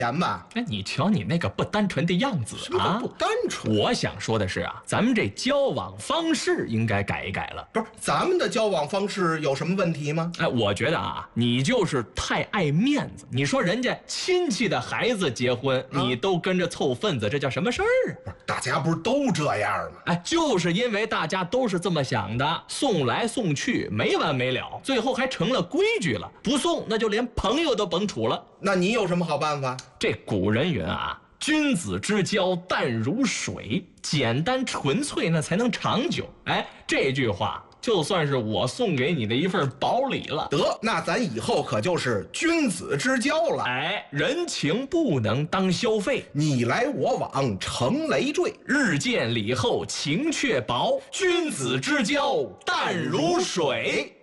钱吧？ 哎，你瞧你那个不单纯的样子啊！ 不单纯。 我想说的是啊，咱们这交往方式应该改一改了。 不是，咱们的交往方式有什么问题吗？ 哎，我觉得啊，你就是太爱面子。你说人家亲戚的孩子结婚，你都跟着凑份子，这叫什么事儿啊？ 不是，大家不是都这样吗？ 哎，就是因为大家都是这么想的，送来送去没完没了，最后还成了规矩了。不送，那就连朋友都甭处了。 那你有什么好办法？ 这古人云啊，君子之交淡如水，简单纯粹那才能长久。哎，这句话就算是我送给你的一份薄礼了。 得，那咱以后可就是君子之交了。 哎，人情不能当消费， 你来我往成累赘， 日见礼后情却薄，君子之交淡如水。